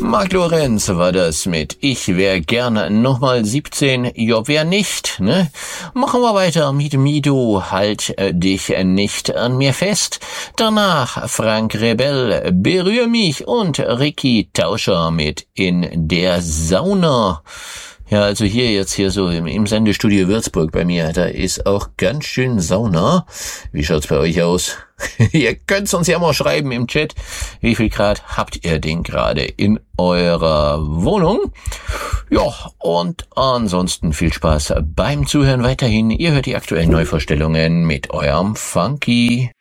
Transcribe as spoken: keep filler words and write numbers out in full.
Marc Lorenz war das mit Ich wär gern nochmal siebzehn, ja wer nicht, ne? Machen wir weiter mit Mido, halt äh, dich nicht an mir fest. Danach Frank Rebell, Berühr mich und Ricky Tauscher mit In der Sauna. Ja, also hier jetzt hier so im, im Sendestudio Würzburg bei mir, da ist auch ganz schön Sauna. Wie schaut's bei euch aus? Ihr könnt's uns ja mal schreiben im Chat. Wie viel Grad habt ihr denn gerade in eurer Wohnung? Ja, und ansonsten viel Spaß beim Zuhören weiterhin. Ihr hört die aktuellen Neuvorstellungen mit eurem Funky.